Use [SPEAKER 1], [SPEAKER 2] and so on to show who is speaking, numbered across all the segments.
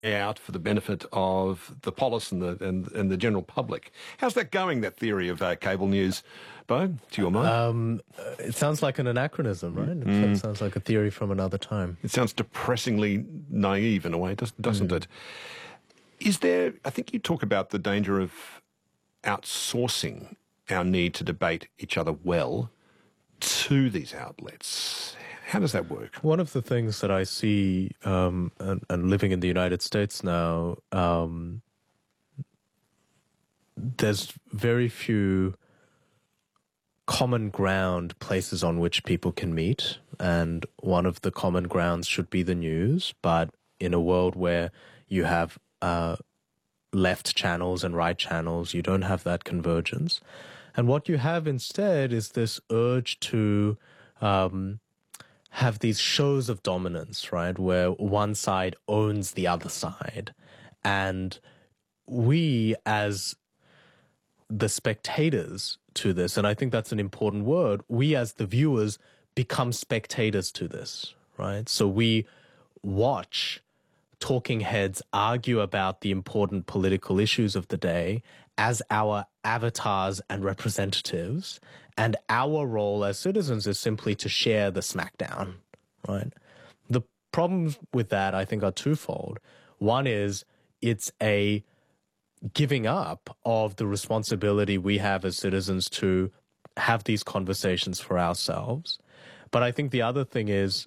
[SPEAKER 1] out for the benefit of the polis and the general public. How's that going, that theory of cable news, Bo, to your mind?
[SPEAKER 2] It sounds like an anachronism, right? It sounds like a theory from another time.
[SPEAKER 1] It sounds depressingly naive in a way, doesn't it? Is there, I think you talk about the danger of outsourcing our need to debate each other well to these outlets. How does that work?
[SPEAKER 2] One of the things that I see, and living in the United States now, there's very few common ground places on which people can meet. And one of the common grounds should be the news. But in a world where you have left channels and right channels, you don't have that convergence. And what you have instead is this urge to have these shows of dominance, right, where one side owns the other side. And we, as the spectators to this, and I think that's an important word, we as the viewers become spectators to this, right? So we watch talking heads argue about the important political issues of the day as our avatars and representatives, and our role as citizens is simply to share the smackdown, right? The problems with that, I think, are twofold. One is it's a giving up of the responsibility we have as citizens to have these conversations for ourselves. But I think the other thing is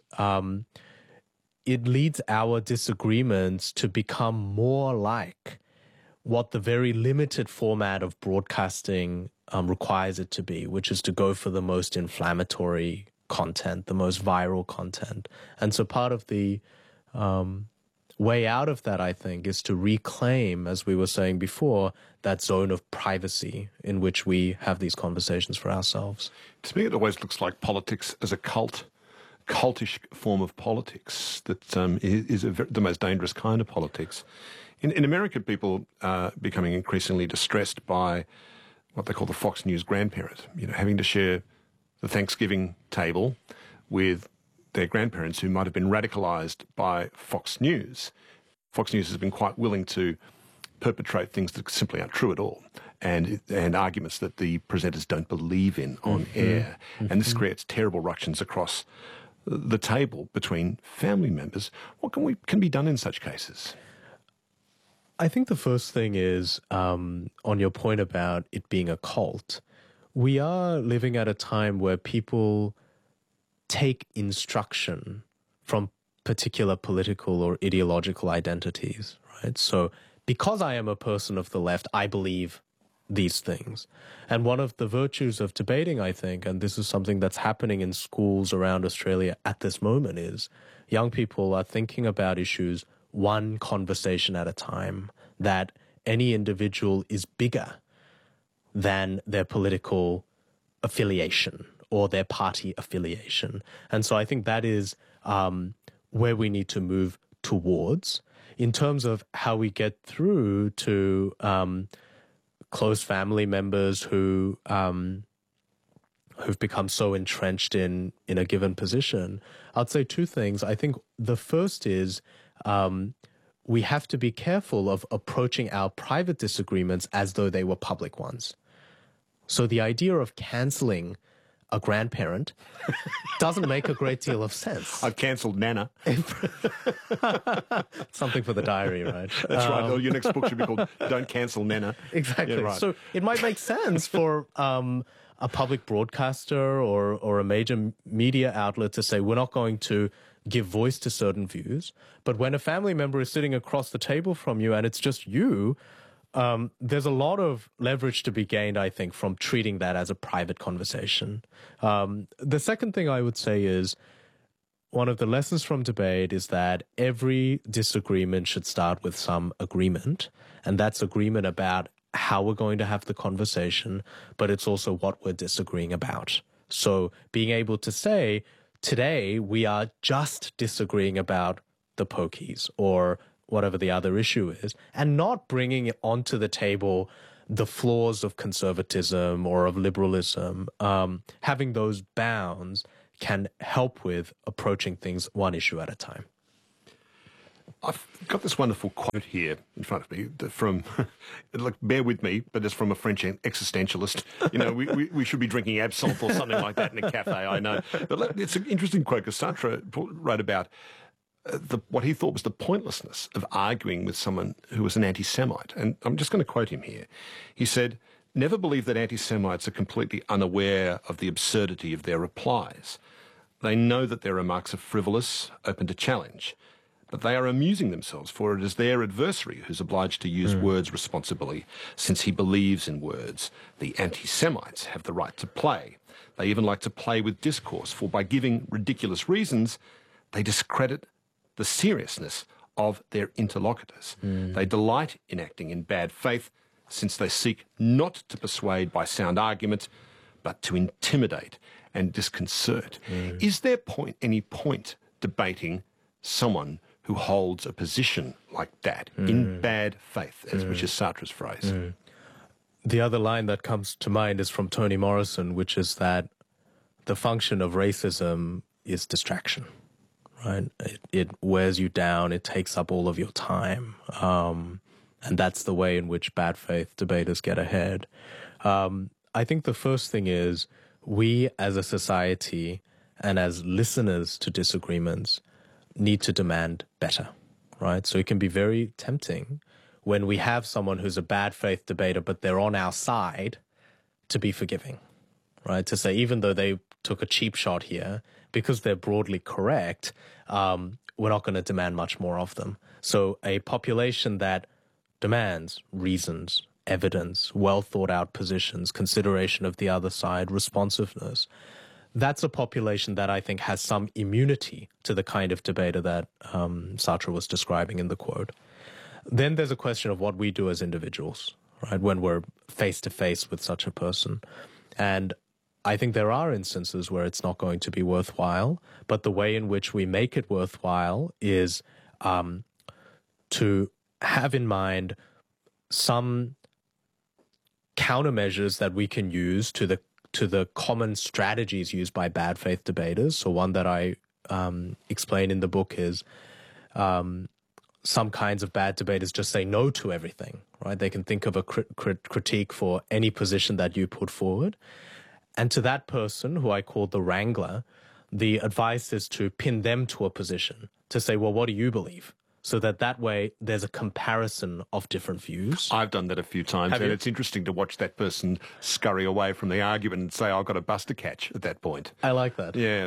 [SPEAKER 2] it leads our disagreements to become more like what the very limited format of broadcasting requires it to be, which is to go for the most inflammatory content, the most viral content. And so part of the way out of that, I think, is to reclaim, as we were saying before, that zone of privacy in which we have these conversations for ourselves.
[SPEAKER 1] To me, it always looks like politics as a cultish form of politics that is the most dangerous kind of politics. In America, people are becoming increasingly distressed by what they call the Fox News grandparent, having to share the Thanksgiving table with their grandparents who might have been radicalised by Fox News. Fox News has been quite willing to perpetrate things that simply aren't true at all, and arguments that the presenters don't believe in on air. And this creates terrible ructions across the table between family members. What can be done in such cases?
[SPEAKER 2] I think the first thing is, on your point about it being a cult, we are living at a time where people take instruction from particular political or ideological identities, right? So because I am a person of the left, I believe these things. And one of the virtues of debating, I think, and this is something that's happening in schools around Australia at this moment, is young people are thinking about issues one conversation at a time, that any individual is bigger than their political affiliation or their party affiliation. And so I think that is where we need to move towards. In terms of how we get through to close family members who've become so entrenched in a given position, I'd say two things. I think the first is we have to be careful of approaching our private disagreements as though they were public ones. So the idea of cancelling a grandparent doesn't make a great deal of sense.
[SPEAKER 1] I've cancelled Nana.
[SPEAKER 2] Something for the diary, right?
[SPEAKER 1] That's right. Or your next book should be called Don't Cancel Nana.
[SPEAKER 2] Exactly.
[SPEAKER 1] Yeah, right.
[SPEAKER 2] So it might make sense for a public broadcaster or a major media outlet to say, we're not going to give voice to certain views. But when a family member is sitting across the table from you and it's just you, there's a lot of leverage to be gained, I think, from treating that as a private conversation. The second thing I would say is one of the lessons from debate is that every disagreement should start with some agreement, and that's agreement about how we're going to have the conversation, but it's also what we're disagreeing about. So being able to say, today we are just disagreeing about the pokies or whatever the other issue is, and not bringing it onto the table the flaws of conservatism or of liberalism. Having those bounds can help with approaching things one issue at a time.
[SPEAKER 1] I've got this wonderful quote here in front of me from, like, bear with me, but it's from a French existentialist. You know, we should be drinking absinthe or something like that in a cafe, I know. But it's an interesting quote because Sartre wrote about what he thought was the pointlessness of arguing with someone who was an anti-Semite. And I'm just going to quote him here. He said, "Never believe that anti-Semites are completely unaware of the absurdity of their replies. They know that their remarks are frivolous, open to challenge. But they are amusing themselves, for it is their adversary who's obliged to use words responsibly, since he believes in words. The anti-Semites have the right to play. They even like to play with discourse, for by giving ridiculous reasons, they discredit the seriousness of their interlocutors. They delight in acting in bad faith, since they seek not to persuade by sound argument, but to intimidate and disconcert." Is there any point debating someone who holds a position like that in bad faith, which is Sartre's phrase?
[SPEAKER 2] The other line that comes to mind is from Toni Morrison, which is that the function of racism is distraction, right? It wears you down. It takes up all of your time. And that's the way in which bad faith debaters get ahead. I think the first thing is we as a society and as listeners to disagreements need to demand better, right? So it can be very tempting when we have someone who's a bad faith debater, but they're on our side, to be forgiving, right? To say, even though they took a cheap shot here, because they're broadly correct, we're not going to demand much more of them. So a population that demands reasons, evidence, well thought out positions, consideration of the other side, responsiveness, that's a population that I think has some immunity to the kind of debater that Sartre was describing in the quote. Then there's a question of what we do as individuals, right, when we're face to face with such a person. And I think there are instances where it's not going to be worthwhile, but the way in which we make it worthwhile is to have in mind some countermeasures that we can use to the common strategies used by bad faith debaters. So one that I explain in the book is some kinds of bad debaters just say no to everything, right? They can think of a critique for any position that you put forward. And to that person, who I call the wrangler, the advice is to pin them to a position, to say, well, what do you believe? So that way there's a comparison of different views.
[SPEAKER 1] I've done that a few times, and it's interesting to watch that person scurry away from the argument and say, I've got a bus to catch at that point.
[SPEAKER 2] I like that.
[SPEAKER 1] Yeah.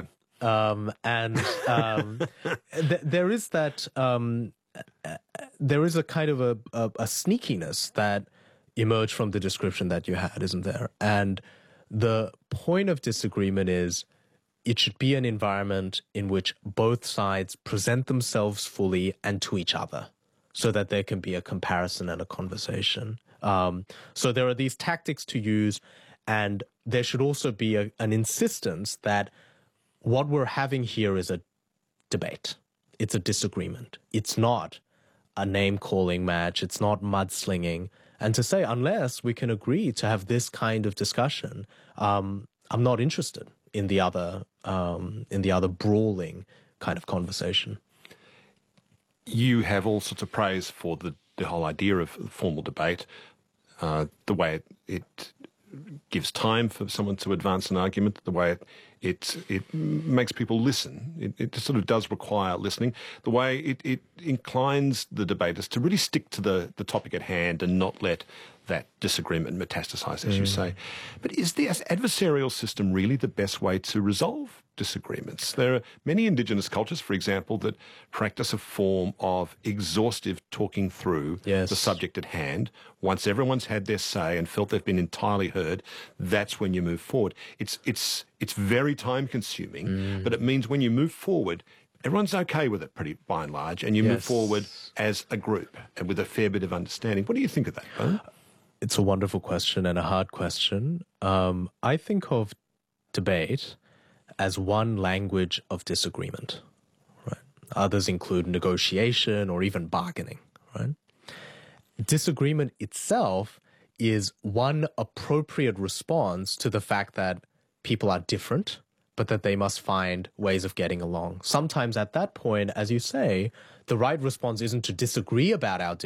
[SPEAKER 2] There is that, there is a kind of a sneakiness that emerged from the description that you had, isn't there? And the point of disagreement is, it should be an environment in which both sides present themselves fully and to each other, so that there can be a comparison and a conversation. So there are these tactics to use, and there should also be an insistence that what we're having here is a debate. It's a disagreement. It's not a name-calling match. It's not mudslinging. And to say, unless we can agree to have this kind of discussion, I'm not interested in the other brawling kind of conversation.
[SPEAKER 1] You have all sorts of praise for the whole idea of formal debate, the way it gives time for someone to advance an argument, the way it makes people listen. It sort of does require listening. The way it inclines the debaters to really stick to the topic at hand and not let that disagreement metastasize, as you say. But is the adversarial system really the best way to resolve disagreements? There are many Indigenous cultures, for example, that practice a form of exhaustive talking through the subject at hand. Once everyone's had their say and felt they've been entirely heard, that's when you move forward. It's very time-consuming, but it means when you move forward, everyone's okay with it by and large, and you move forward as a group and with a fair bit of understanding. What do you think of that, Bo?
[SPEAKER 2] It's a wonderful question and a hard question. I think of debate as one language of disagreement, right? Others include negotiation or even bargaining, right? Disagreement itself is one appropriate response to the fact that people are different but that they must find ways of getting along. Sometimes at that point, as you say, the right response isn't to disagree about our